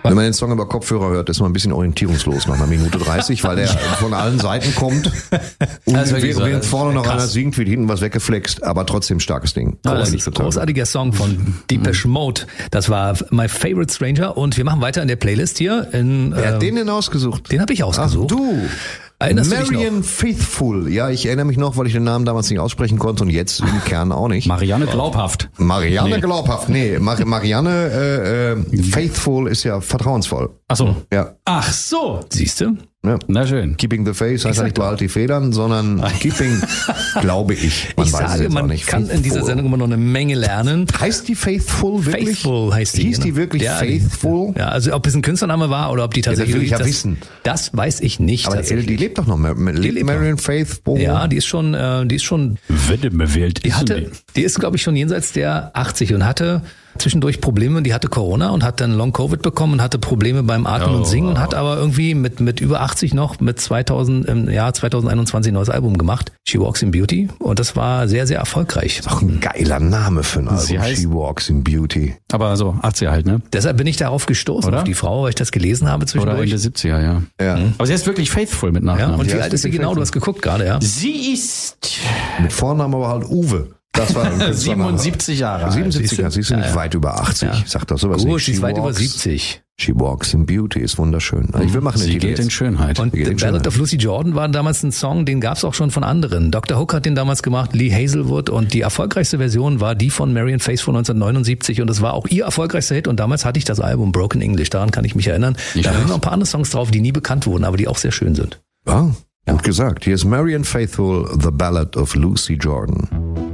Wenn man den Song über Kopfhörer hört, ist man ein bisschen orientierungslos nach einer Minute 30, weil der von allen Seiten kommt. Und während vorne noch einer singt, wird hinten was weggeflext, aber trotzdem starkes Ding. Großartiger Song von Depeche Mode. Das war My Favorite Stranger und wir machen weiter in der Playlist hier. Wer hat den denn ausgesucht? Den habe ich ausgesucht. Ach, du! Erinnerst du dich noch? Marianne Faithfull. Ja, ich erinnere mich noch, weil ich den Namen damals nicht aussprechen konnte und jetzt im Kern auch nicht. Marianne Glaubhaft. Marianne Glaubhaft. Nee, Marianne Faithful ist ja vertrauensvoll. Ach so. Ja. Ach so. Siehst du? Ja. Na schön. Keeping the Faith heißt ja nicht behalt die Federn, sondern Keeping, glaube ich. Ich sage, man kann in dieser Sendung immer noch eine Menge lernen. Heißt die Faithful wirklich? Faithful heißt die. Hieß die wirklich Faithful? Ja, also ob es ein Künstlername war oder ob die tatsächlich... Ja, das will ich ja wissen. Das weiß ich nicht. Aber die lebt doch noch. Marianne Faithfull. Ja, die ist schon... Die ist, glaube ich, schon jenseits der 80 und hatte zwischendurch Probleme. Die hatte Corona und hat dann Long-Covid bekommen und hatte Probleme beim Atmen und Singen und hat aber irgendwie mit über 80 noch im Jahr 2021 ein neues Album gemacht. She Walks in Beauty. Und das war sehr, sehr erfolgreich. Ist auch ein geiler Name für ein Album. Sie heißt, She Walks in Beauty. Aber so 80er halt, ne? Deshalb bin ich darauf gestoßen, oder? Auf die Frau, weil ich das gelesen habe zwischendurch. Oder Ende 70er, ja. Aber sie heißt wirklich Faithful mit Nachnamen. Ja, und wie alt ist sie genau? Du hast geguckt gerade, ja? Sie ist... Mit Vornamen aber halt Uwe. Das war 77 Jahre alt. 77er, sie ist nicht weit über 80. Ja. Sagt doch sowas Gut, nicht. sie ist weit über 70. She Walks in Beauty ist wunderschön. Ich will machen Sie geht in Schönheit. Und The Ballad of Lucy Jordan war damals ein Song, den gab es auch schon von anderen. Dr. Hook hat den damals gemacht, Lee Hazelwood, und die erfolgreichste Version war die von Marianne Faithfull 1979 und das war auch ihr erfolgreichster Hit und damals hatte ich das Album Broken English, daran kann ich mich erinnern. Da waren noch ein paar andere Songs drauf, die nie bekannt wurden, aber die auch sehr schön sind. Ja, gut gesagt. Hier ist Marianne Faithfull, The Ballad of Lucy Jordan.